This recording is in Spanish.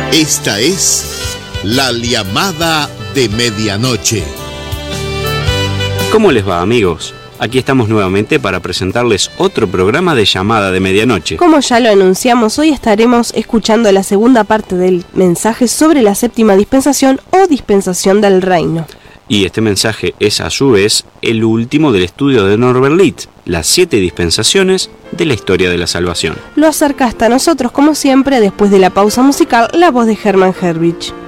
Esta es la llamada de medianoche. ¿Cómo les va, amigos? Aquí estamos nuevamente para presentarles otro programa de llamada de medianoche. Como ya lo anunciamos, hoy estaremos escuchando la segunda parte del mensaje sobre la séptima dispensación o dispensación del reino. Y este mensaje es a su vez el último del estudio de Norbert Litt, las 7 dispensaciones de la historia de la salvación. Lo acerca hasta nosotros, como siempre, después de la pausa musical, la voz de Hermann Herrich.